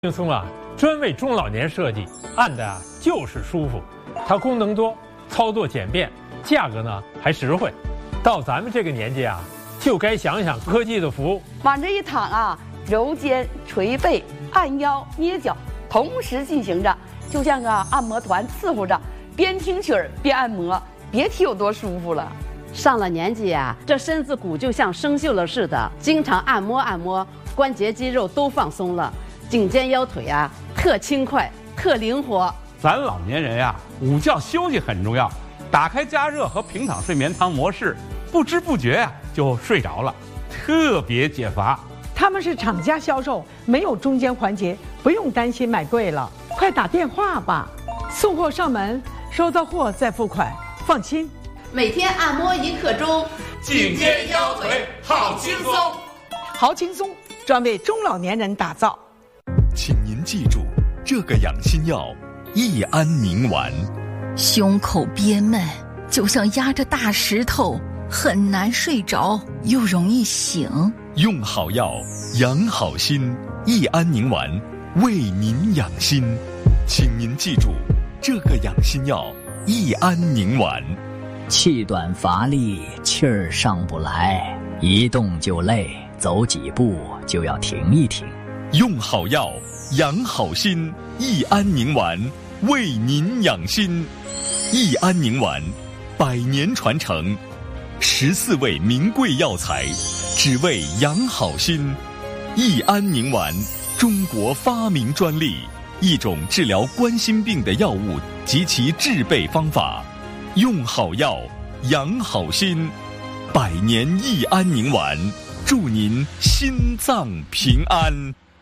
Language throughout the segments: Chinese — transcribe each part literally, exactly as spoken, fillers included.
轻松啊，专为中老年设计，按的啊就是舒服。它功能多，操作简便，价格呢还实惠。到咱们这个年纪啊，就该想想科技的福。 往这一躺啊，揉肩、捶背、按腰、捏脚，同时进行着，就像个按摩团伺候着，边听曲儿边按摩，别提有多舒服了。 上了年纪呀、啊，这身子骨就像生锈了似的，经常按摩按摩，关节肌肉都放松了。颈肩腰腿啊，特轻快，特灵活。 咱老年人呀、啊，午觉休息很重要。打开加热和平躺睡眠汤模式，不知不觉呀、啊、就睡着了，特别解乏。 他们是厂家销售，没有中间环节，不用担心买贵了。快打电话吧，送货上门，收到货再付款，放心。 每天按摩一刻钟， 颈肩腰腿好轻松， 好轻松，专为中老年人打造。 请您记住，这个养心药益安宁丸。 胸口憋闷，就像压着大石头，很难睡着，又容易醒。 用好药，养好心，益安宁丸为您养心。请您记住，这个养心药益安宁丸。 气短乏力，气儿上不来，一动就累，走几步就要停一停。 用好药，养好心，益安宁丸为您养心。益安宁丸，百年传承，十四味名贵药材，只为养好心。益安宁丸，中国发明专利，一种治疗冠心病的药物及其制备方法。用好药，养好心，百年益安宁丸，祝您心脏平安。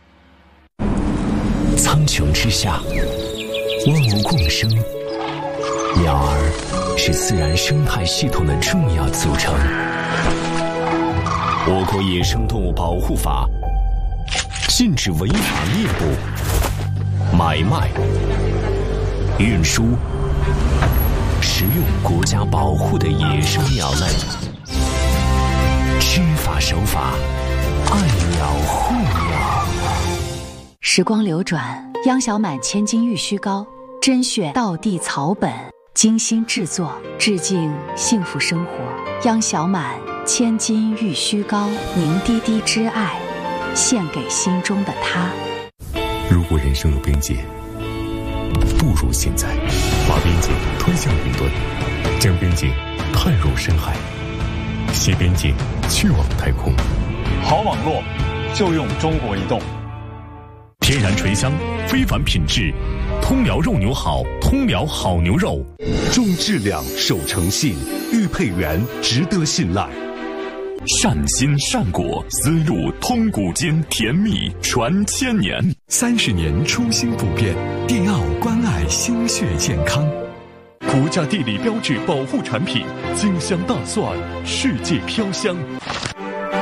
苍穹之下，万物共生，鸟儿是自然生态系统的重要组成。我国野生动物保护法禁止违法猎捕、买卖、运输、食用国家保护的野生鸟类。知法守法，爱鸟护鸟。 时光流转，央小满千金玉须膏，甄选道地草本，精心制作，致敬幸福生活。央小满千金玉须膏，凝滴滴之爱，献给心中的他。 如果人生有边界，不如现在把边界推向云端，将边界探入深海，携边界去往太空。 好网络就用中国移动。 天然醇香，非凡品质，通辽肉牛好，通辽好牛肉， 重质量，守诚信，玉佩园值得信赖。 善心善果，思路通古今，甜蜜传千年。 三十年初心不变，电奥关爱心血健康。国家地理标志保护产品，金香大蒜，世界飘香。